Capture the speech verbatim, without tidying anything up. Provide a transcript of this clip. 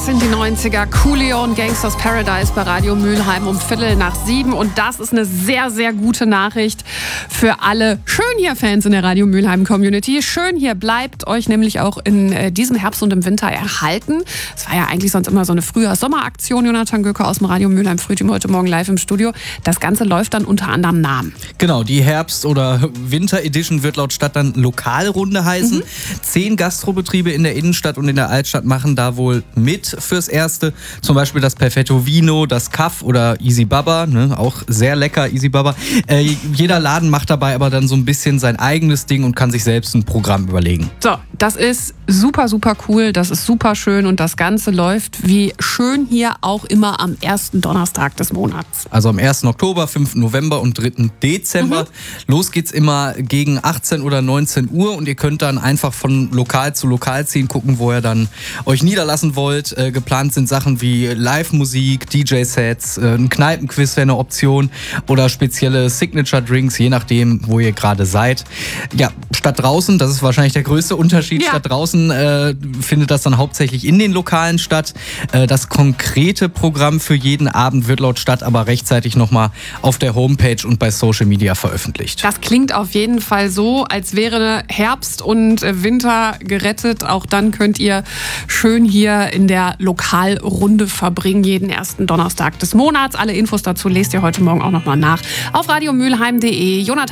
sind die neunziger. Coolio und Gangsters Paradise bei Radio Mülheim um Viertel nach sieben. Und das ist eine sehr, sehr gute Nachricht für alle Schönhier-Fans in der Radio Mülheim-Community. Schönhier bleibt euch nämlich auch in äh, diesem Herbst und im Winter erhalten. Es war ja eigentlich sonst immer so eine Frühjahrs-Sommeraktion. Jonathan Göcke aus dem Radio Mülheim Frühteam heute Morgen live im Studio. Das Ganze läuft dann unter anderem Namen. Genau, die Herbst- oder Winter-Edition wird laut Stadt dann Lokalrunde heißen. Mhm. Zehn Gastrobetriebe in der Innenstadt und in der Altstadt machen da wohl mit fürs Erste. Zum Beispiel das Perfetto Vino, das Kaff oder Easy Baba, ne? Auch sehr lecker, Easy Baba. Äh, jeder Laden macht dabei aber dann so ein bisschen sein eigenes Ding und kann sich selbst ein Programm überlegen. So, das ist super, super cool, das ist super schön und das Ganze läuft wie schön hier auch immer am ersten Donnerstag des Monats. Also am ersten Oktober, fünften November und dritten Dezember. Mhm. Los geht's immer gegen achtzehn oder neunzehn Uhr und ihr könnt dann einfach von Lokal zu Lokal ziehen, gucken, wo ihr dann euch niederlassen wollt. Äh, geplant sind Sachen wie Live-Musik, D J-Sets, äh, ein Kneipenquiz wäre eine Option oder spezielle Signature-Drinks, je nachdem, wo ihr gerade seid. Ja, statt draußen, das ist wahrscheinlich der größte Unterschied, ja. Statt draußen äh, findet das dann hauptsächlich in den Lokalen statt. Äh, das konkrete Programm für jeden Abend wird laut Stadt aber rechtzeitig nochmal auf der Homepage und bei Social Media veröffentlicht. Das klingt auf jeden Fall so, als wäre Herbst und Winter gerettet. Auch dann könnt ihr schön hier in der Lokalrunde verbringen, jeden ersten Donnerstag des Monats. Alle Infos dazu lest ihr heute Morgen auch nochmal nach auf radiomülheim punkt de. Jonathan